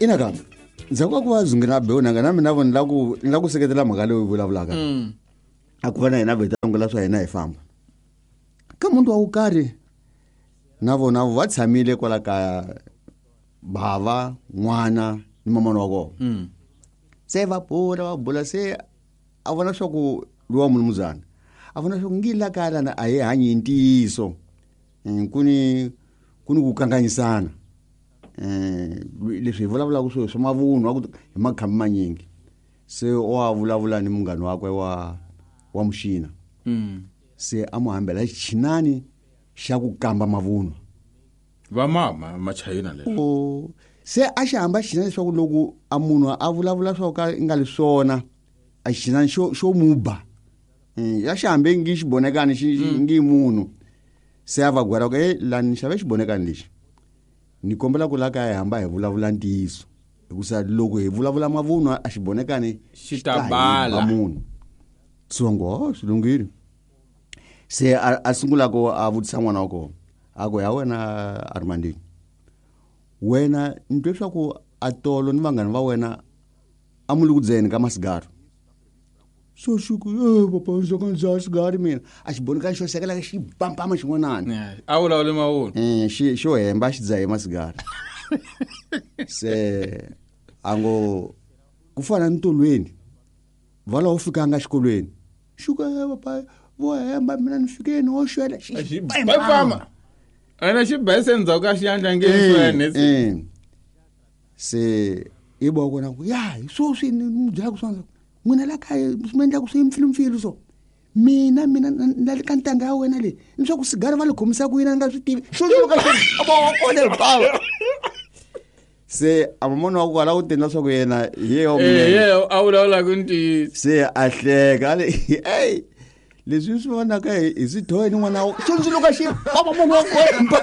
ina ka ndza ku va zungina beona ngana mina vona la ku seketela mhaka leyi vulavulaka a ku vana hina vetangula swa hina hi famba ka munhu wa ukari na vona va tshamile kwala ka bava n'wana ni mamana wa kona se va bula se a vona swa ku luwa munhu muzana a vona swa ku ngila kala na a hi hanyi ntiyiso kuni ku kanganyisana leswi hi vulavulaka swilo swa mavunwa hi makhamba manyingi se wa vulavula ni munghana wakwe wa muxina se a mu hambela xichinani xa ku kamba mavunwa va machayina leswo se a xi hamba xichinani leswaku loko a munhu a vulavula swa ka nga liswona a xichinani xo muba ya xi hambe ngi xibonekani ngi munhu se a va gwera ku lani xave xibonekani lexi ni kombela ku la ka hi hamba hi vulavula ntiyiso hikusa loko hi vulavula mavunwa a xibonekani xi ta bala munhu tsongo swilungile se a sungula ko a vutisa n'wana wa kona a ku ya wena Armandini wena ntwe swa ku a tolo ni vanghana va wena a mulukudzeni ka masigaro so shuku papa ndzo ka ndza sigari mina a xibonekani xo sekela xi pampama xin'wanani a vulavule mavunwa xo hemba xi dzahe masigari se ango ku fana ni tolweni vala u fikanga xikolweni shuka papa vo hemba mina ni fikeni ho xwela xi pampama ana xi bese ndzhaku ka xiyandla ngeni se i bo kona ku ya so swi ni byela ku swona n'wina la kaya swi endla ku swi mfilimfili so mina na le ka ntanga ya wena le ni swa ku sigari va le khomisa ku yina nga swi tivi xo ka kona baba se a mamona wa ku ala u tenda swa ku yena yeyo a vulavula ku nti se a hleka le hey leswi swi vonaka hi swi thoye ni n'wana wa tsundzuka xi baba munhu wa kwemba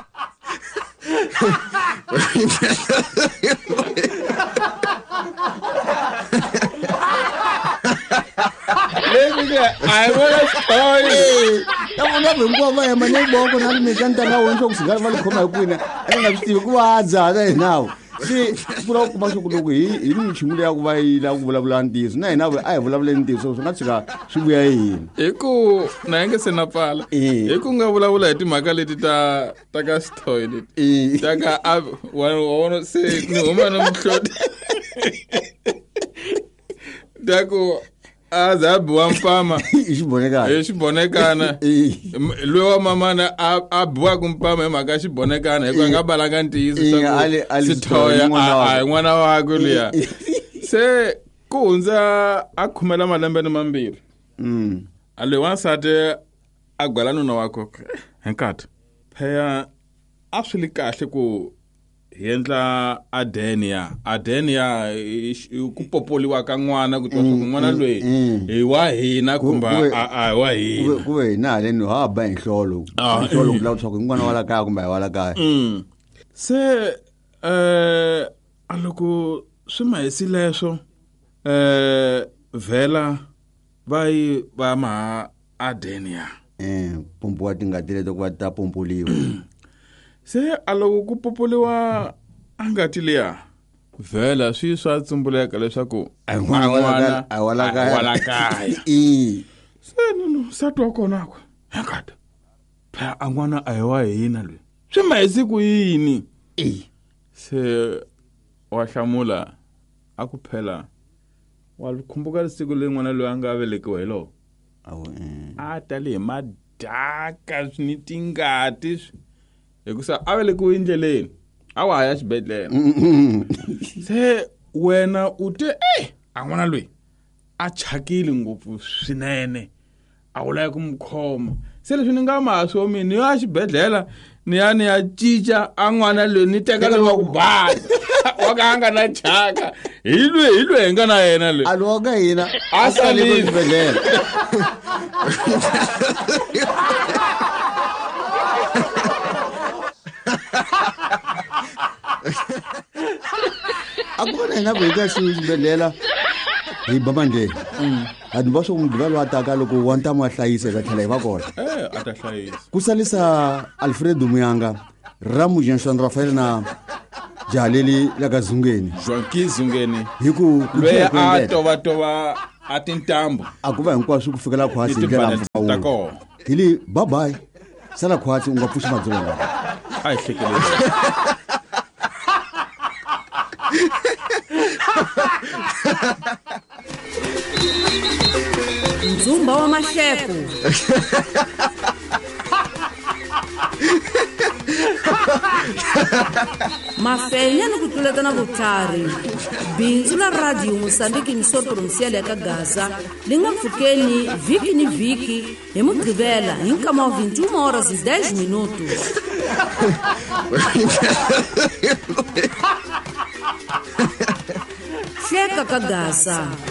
leswi a vona story ta vona hinkwavo va hemba ni boko na limeka ntanga wena swa ku sigari va le khoma hi kwina a nga swi tivi ku va dzaha hi nawu se vula ku kuma swa ku loko hi minchumu leya ku va yi la ku vulavula ntiyiso na hina a hi vulavuleni ntiyiso swi nga tshuka swi vuya hi hina hi ku na nge se na pfala hi ku nga vulavula hi timhaka leti ta ka story leti ta ka wona se ni huma na muhloti ta ku a zabi wa mpama xibonekana loyi wa mamana a biwa ku mpama hi mhaka xibonekana hi ku a nga balanga ntiyiso sithoya a n'wana wakwe luya se ku hundza a khumela malembe ni mambirhi a loyi wansati a gwela nuna wakwe henkati pheya a swi li kahle ku hi endla adenia ku popoliwa ka n'wana ku twa swa ku n'wana loyi hi wa hina kumbe a wa hina ku ve hina haleni ha ba hi nhlolo ku vula swa ku n'wana wa la kaya kumbe hi wa la kaya se a loko swi ma hisi leswo vhela va ma adenia pompiwa tingati leto ku va ta pompoliwa se a loko ku popoliwa a ngati liya vhela swi swa tsumbuleka leswaku n'wana a wala kaya se no sati wa kona ko ngati phela a n'wana a hi wa hina loyi swi ma hisi ku yini se wa hlamula a ku phela wa khumbuka lisiku leyi n'wana loyi a nga velekiwa hi loko a tale hi madaka ni tingati hikusa a velekiwe endleleni a wa ya xibedhlele se wena u te a n'wana loyi a chakile ngopfu swinene a wu lavi ku n'wi khoma se leswi ni nga ma swomi ni ya xibedhlele ni ya cinca a n'wana loyi ni teka loyi wa ku basa wa ka a nga na chaka hi loyi hi nga na yena loyi a loyi ka hina a salile xibedhlele akona hina vhika xibedhlele hi babandlela a ni va swo n'wi diva loyi a taka loko wa ntama wa hlayiseka tlhela hi va kona a ta hlayisa ku salisa Alfredo Muyanga Ramu Jenson Rafael na jaleli la ka Zungeni Joaquin Zungeni hi ku loyi a tovatova a tintambu a ku va hinkwaswo ku fikela khwatsi ni ndlela timfanelo ta kona hili bye bye sala khwatsi u nga pfuxi madzolonga a hi hlekeleli Ndzumba wa Maxeko. Mafenya ni ku tluleta na vutlhari. Bindzu la radio Mozambique ni so provincial ka Gaza linga pfukeni vhiki ni vhiki hi Mugqivela hi nkama wa 21:10. Hleka ka Gaza.